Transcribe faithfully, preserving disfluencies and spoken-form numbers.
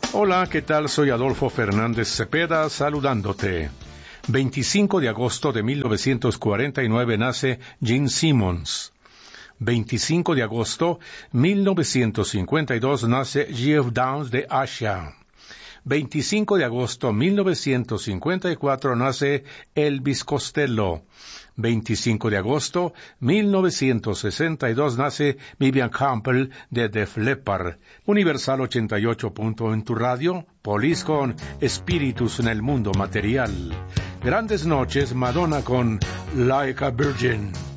Hola, ¿qué tal? Soy Adolfo Fernández Cepeda, saludándote. veinticinco de agosto de mil novecientos cuarenta y nueve nace Gene Simmons. veinticinco de agosto de mil novecientos cincuenta y dos nace Geoff Downes de Asha. veinticinco de agosto de mil novecientos cincuenta y cuatro nace Elvis Costello. veinticinco de agosto de mil novecientos sesenta y dos nace Vivian Campbell de Def Leppard. Universal ochenta y ocho punto uno en tu radio, Police con Espíritus en el Mundo Material. Grandes noches, Madonna con Like a Virgin.